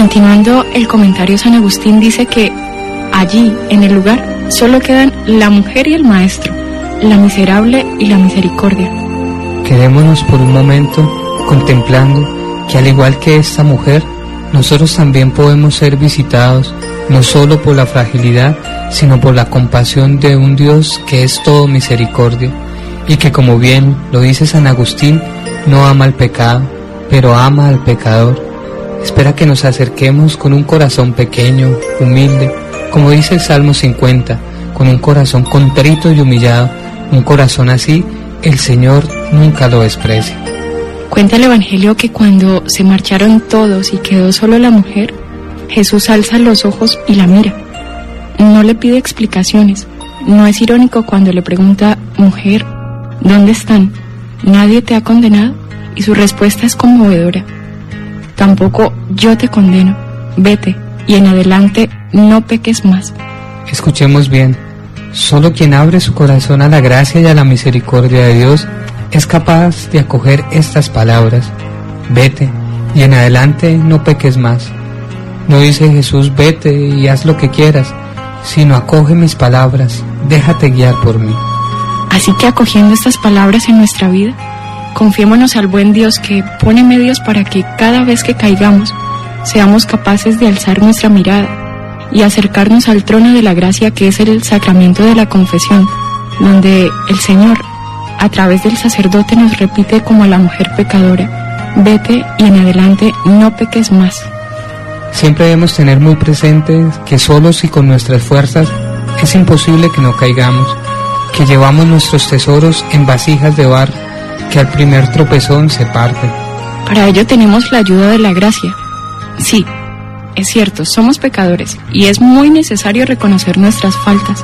Continuando el comentario, San Agustín dice que allí, en el lugar, solo quedan la mujer y el maestro, la miserable y la misericordia. Quedémonos por un momento contemplando que al igual que esta mujer, nosotros también podemos ser visitados no solo por la fragilidad, sino por la compasión de un Dios que es todo misericordia y que, como bien lo dice San Agustín, no ama el pecado, pero ama al pecador. Espera que nos acerquemos con un corazón pequeño, humilde, como dice el Salmo 50, con un corazón contrito y humillado. Un corazón así, el Señor nunca lo desprecia. Cuenta el Evangelio que cuando se marcharon todos y quedó solo la mujer, Jesús alza los ojos y la mira. No le pide explicaciones. No es irónico cuando le pregunta: mujer, ¿dónde están? ¿Nadie te ha condenado? Y su respuesta es conmovedora. Tampoco yo te condeno. Vete, y en adelante no peques más. Escuchemos bien. Solo quien abre su corazón a la gracia y a la misericordia de Dios es capaz de acoger estas palabras: vete, y en adelante no peques más. No dice Jesús: vete y haz lo que quieras, sino acoge mis palabras, déjate guiar por mí. Así que, acogiendo estas palabras en nuestra vida, confiémonos al buen Dios que pone medios para que cada vez que caigamos seamos capaces de alzar nuestra mirada y acercarnos al trono de la gracia, que es el sacramento de la confesión, donde el Señor, a través del sacerdote, nos repite como a la mujer pecadora: vete y en adelante no peques más. Siempre debemos tener muy presente que solos y con nuestras fuerzas es imposible que no caigamos, que llevamos nuestros tesoros en vasijas de barro, que al primer tropezón se parten. Para ello tenemos la ayuda de la gracia. Sí, es cierto, somos pecadores y es muy necesario reconocer nuestras faltas,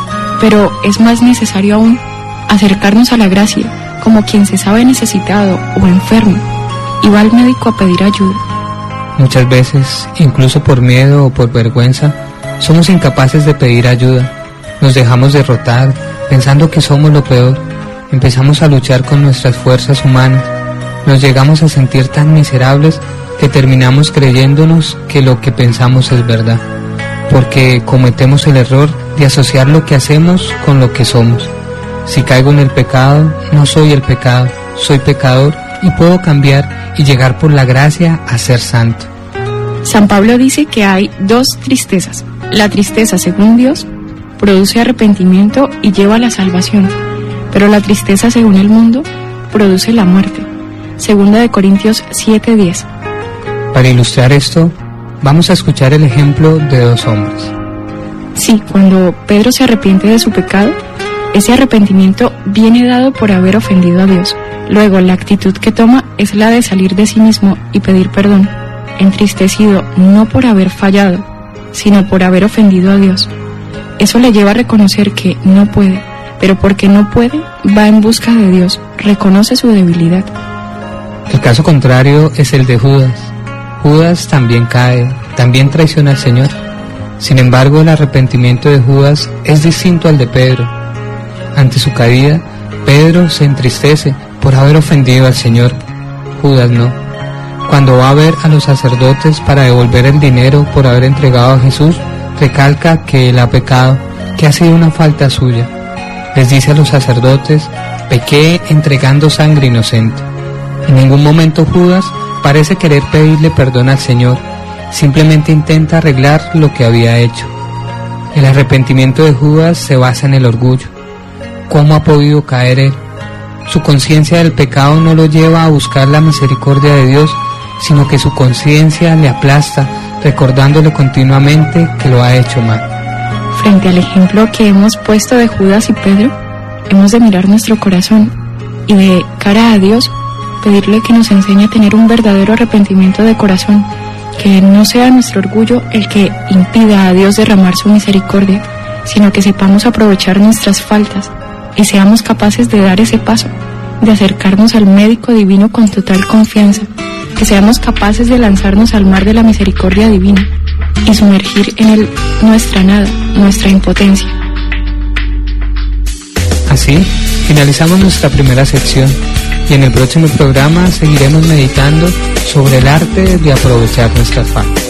pero es más necesario aún acercarnos a la gracia como quien se sabe necesitado o enfermo y va al médico a pedir ayuda. Muchas veces, incluso por miedo o por vergüenza, somos incapaces de pedir ayuda. Nos dejamos derrotar, pensando que somos lo peor. Empezamos a luchar con nuestras fuerzas humanas. Nos llegamos a sentir tan miserables que terminamos creyéndonos que lo que pensamos es verdad, porque cometemos el error de asociar lo que hacemos con lo que somos. Si caigo en el pecado, no soy el pecado, soy pecador y puedo cambiar y llegar por la gracia a ser santo. San Pablo dice que hay dos tristezas. La tristeza, según Dios, produce arrepentimiento y lleva a la salvación, pero la tristeza, según el mundo, produce la muerte. Segunda de Corintios 7:10. Para ilustrar esto, vamos a escuchar el ejemplo de dos hombres. Sí, cuando Pedro se arrepiente de su pecado, ese arrepentimiento viene dado por haber ofendido a Dios. Luego, la actitud que toma es la de salir de sí mismo y pedir perdón, entristecido no por haber fallado, sino por haber ofendido a Dios. Eso le lleva a reconocer que no puede, pero porque no puede, va en busca de Dios, reconoce su debilidad. El caso contrario es el de Judas. Judas también cae, también traiciona al Señor. Sin embargo, el arrepentimiento de Judas es distinto al de Pedro. Ante su caída, Pedro se entristece por haber ofendido al Señor. Judas no. Cuando va a ver a los sacerdotes para devolver el dinero por haber entregado a Jesús, recalca que él ha pecado, que ha sido una falta suya. Les dice a los sacerdotes: pequé entregando sangre inocente. En ningún momento Judas parece querer pedirle perdón al Señor, simplemente intenta arreglar lo que había hecho. El arrepentimiento de Judas se basa en el orgullo. ¿Cómo ha podido caer él? Su conciencia del pecado no lo lleva a buscar la misericordia de Dios, sino que su conciencia le aplasta, recordándole continuamente que lo ha hecho mal. Frente al ejemplo que hemos puesto de Judas y Pedro, hemos de mirar nuestro corazón y, de cara a Dios, pedirle que nos enseñe a tener un verdadero arrepentimiento de corazón, que no sea nuestro orgullo el que impida a Dios derramar su misericordia, sino que sepamos aprovechar nuestras faltas y seamos capaces de dar ese paso, de acercarnos al médico divino con total confianza, que seamos capaces de lanzarnos al mar de la misericordia divina y sumergir en él nuestra nada, nuestra impotencia. Así, finalizamos nuestra primera sección y en el próximo programa seguiremos meditando sobre el arte de aprovechar nuestras faltas.